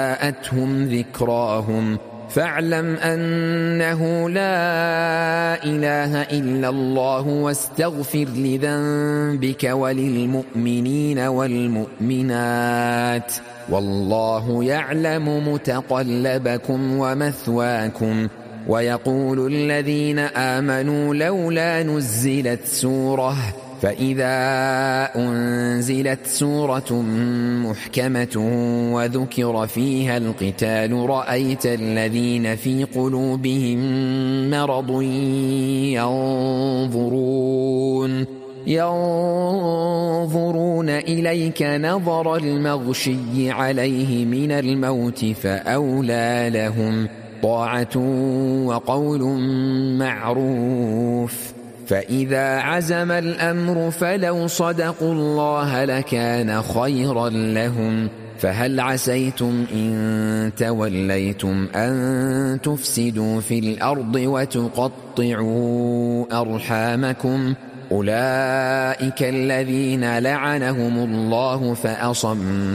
جاءتهم ذكراهم فاعلم أنه لا إله إلا الله واستغفر لذنبك وللمؤمنين والمؤمنات والله يعلم متقلبكم ومثواكم. ويقول الذين آمنوا لولا نزلت سورة فإذا أنزلت سورة محكمة وذكر فيها القتال رأيت الذين في قلوبهم مرض ينظرون إليك نظر المغشي عليه من الموت فأولى لهم طاعة وقول معروف. فإذا عزم الأمر فلو صدقوا الله لكان خيرا لهم. فهل عسيتم إن توليتم أن تفسدوا في الأرض وتقطعوا أرحامكم أولئك الذين لعنهم الله فأصموا